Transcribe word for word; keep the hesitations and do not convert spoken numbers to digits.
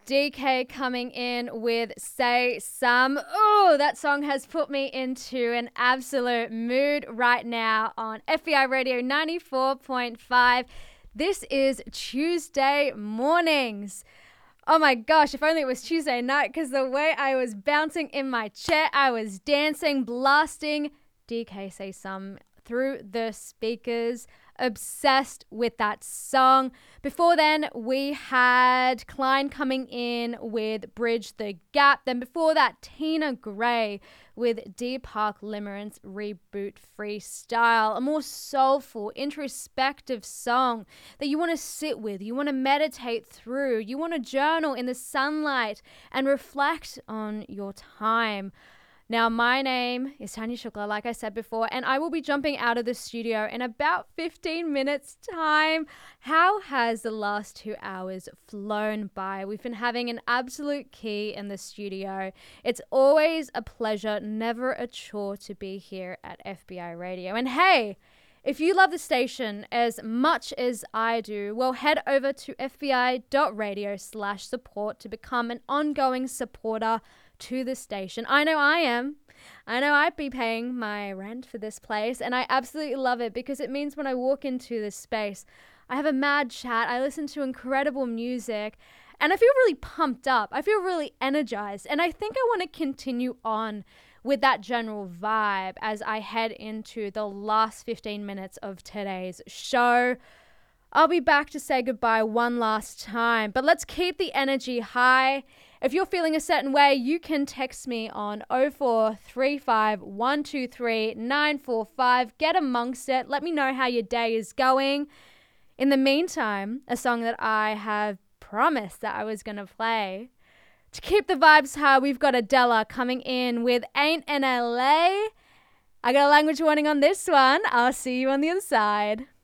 D K coming in with Say Some. Oh, that song has put me into an absolute mood right now on F B I Radio ninety-four point five. This is Tuesday mornings. Oh my gosh, if only it was Tuesday night, because the way I was bouncing in my chair, I was dancing, blasting D K Say Some through the speakers, obsessed with that song. Before then, we had Klein coming in with Bridge the Gap. Then before that, Tina Gray with Deer Park Limerence Reboot Freestyle, a more soulful, introspective song that you want to sit with, you want to meditate through, you want to journal in the sunlight and reflect on your time. Now, my name is Tanya Shukla, like I said before, and I will be jumping out of the studio in about fifteen minutes time. How has the last two hours flown by? We've been having an absolute key in the studio. It's always a pleasure, never a chore to be here at F B I Radio. And hey, if you love the station as much as I do, well, head over to fbi.radio slash support to become an ongoing supporter to the station. I know I am. I know I'd be paying my rent for this place, and I absolutely love it because it means when I walk into this space, I have a mad chat, I listen to incredible music, and I feel really pumped up. I feel really energized, and I think I want to continue on with that general vibe as I head into the last fifteen minutes of today's show. I'll be back to say goodbye one last time, but let's keep the energy high. If you're feeling a certain way, you can text me on oh four three five, one two three, nine four five. Get amongst it. Let me know how your day is going. In the meantime, a song that I have promised that I was going to play. To keep the vibes high, we've got Adela coming in with Ain't in L A. I got a language warning on this one. I'll see you on the other side.